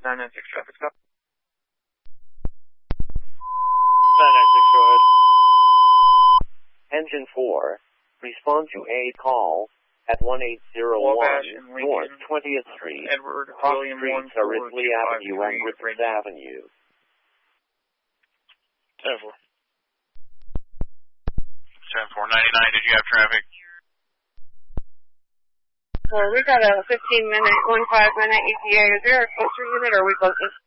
996 traffic stop. 996, go ahead. Engine 4, respond to a call at 1801 North 20th Street, Edward Cross William Street, Ripley Avenue, and Griffith Avenue. 10-4. 7499, did you have traffic? Well, we got a 15-minute ETA. Is there a closer unit or are we closest?